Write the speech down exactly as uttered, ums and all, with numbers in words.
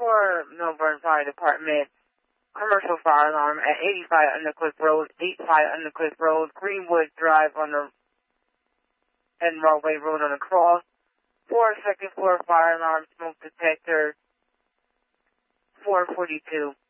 for Melbourne Fire Department. Commercial fire alarm at eighty-five Undercliff Road, eighty-five Undercliff Road, Greenwood Drive on the, and Broadway Road on the cross. For second floor fire alarm, smoke detector, four forty-two.